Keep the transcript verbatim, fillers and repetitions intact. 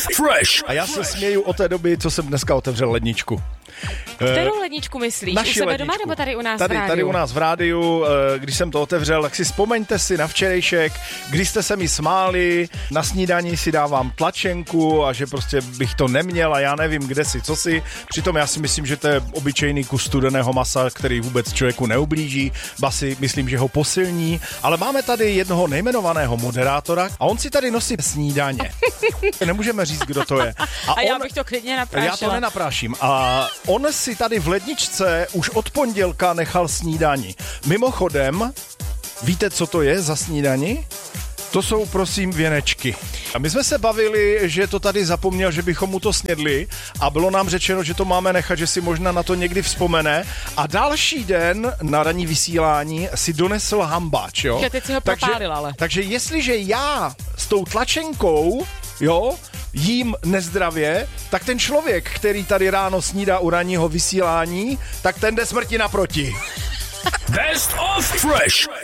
Fresh. A já se směju od té doby, co jsem dneska otevřel ledničku. Kterou ledničku myslíš? Naši u sebe ledničku. doma nebo tady u nás tady, v rádiu? Tady u nás v rádiu, když jsem to otevřel, tak si vzpomeňte si na včerejšek, kdy jste se mi smáli, na snídani si dávám tlačenku a že prostě bych to neměl a já nevím, kde si, co si. Přitom já si myslím, že to je obyčejný kus studeného masa, který vůbec člověku neublíží, ba si myslím, že ho posilní, ale máme tady jednoho nejmenovaného moderátora a on si tady nosí snídaně. Nemůžeme říct, kdo to je. A, a já on, bych to klidně naprášila. Já to nenapráším. A on si tady v ledničce už od pondělka nechal snídani. Mimochodem, víte, co to je za snídani? To jsou, prosím, věnečky. A my jsme se bavili, že to tady zapomněl, že bychom mu to snědli a bylo nám řečeno, že to máme nechat, že si možná na to někdy vzpomene. A další den na ranní vysílání si donesl hambáč, jo? Teď si ho propálil, ale. Takže jestliže já s tou tlačenkou, jo, jím nezdravě, tak ten člověk, který tady ráno snídá u ranního vysílání, tak ten jde smrti naproti. Best of Fresh.